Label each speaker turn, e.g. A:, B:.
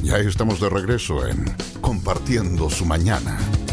A: Ya estamos de regreso en Compartiendo su Mañana.